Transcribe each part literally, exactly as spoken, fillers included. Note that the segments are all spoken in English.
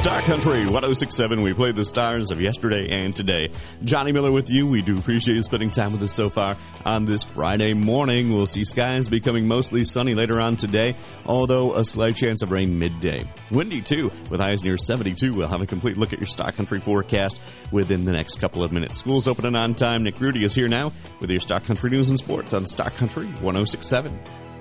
Star Country one oh six point seven. We played the stars of yesterday and today. Johnny Miller with you. We do appreciate you spending time with us so far on this Friday morning. We'll see skies becoming mostly sunny later on today, although a slight chance of rain midday. Windy, too, with highs near seventy-two. We'll have a complete look at your Star Country forecast within the next couple of minutes. School's opening on time. Nick Rudy is here now with your Star Country News and Sports on Star Country one oh six point seven.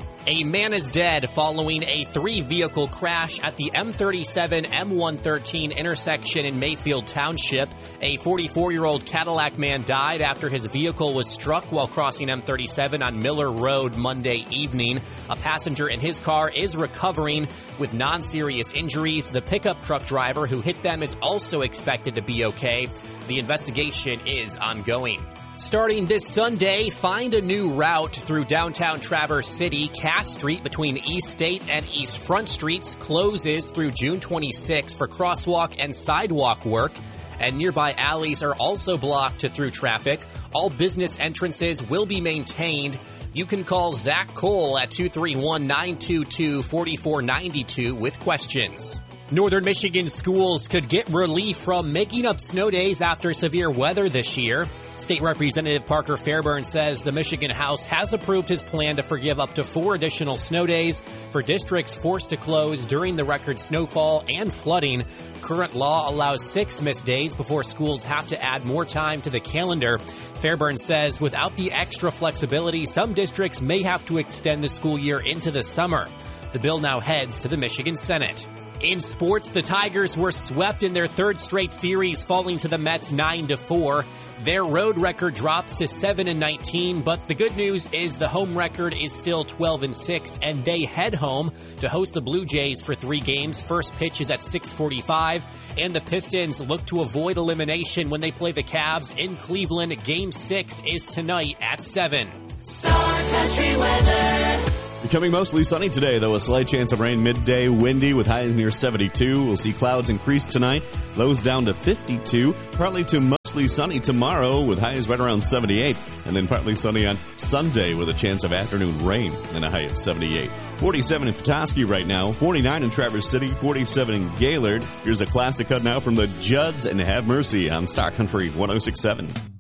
A man is dead following a three-vehicle crash at the M thirty-seven M one thirteen intersection in Mayfield Township. A forty-four-year-old Cadillac man died after his vehicle was struck while crossing M thirty-seven on Miller Road Monday evening. A passenger in his car is recovering with non-serious injuries. The pickup truck driver who hit them is also expected to be okay. The investigation is ongoing. Starting this Sunday, find a new route through downtown Traverse City. Cass Street between East State and East Front Streets closes through June twenty-sixth for crosswalk and sidewalk work, and nearby alleys are also blocked to through traffic. All business entrances will be maintained. You can call Zach Cole at two three one, nine two two, four four nine two with questions. Northern Michigan schools could get relief from making up snow days after severe weather this year. State Representative Parker Fairburn says the Michigan House has approved his plan to forgive up to four additional snow days for districts forced to close during the record snowfall and flooding. Current law allows six missed days before schools have to add more time to the calendar. Fairburn says without the extra flexibility, some districts may have to extend the school year into the summer. The bill now heads to the Michigan Senate. In sports, the Tigers were swept in their third straight series, falling to the Mets nine to four. Their road record drops to seven and nineteen, but the good news is the home record is still twelve and six, and they head home to host the Blue Jays for three games. First pitch is at six forty-five, and the Pistons look to avoid elimination when they play the Cavs in Cleveland. Game six is tonight at seven. Star Country weather. Becoming mostly sunny today, though a slight chance of rain midday, windy with highs near seventy-two. We'll see clouds increase tonight, lows down to fifty-two. Partly to mostly sunny tomorrow with highs right around seventy-eight. And then partly sunny on Sunday with a chance of afternoon rain and a high of seventy-eight. forty-seven in Petoskey right now, forty-nine in Traverse City, forty-seven in Gaylord. Here's a classic cut now from the Judds and Have Mercy on Star Country one oh six point seven.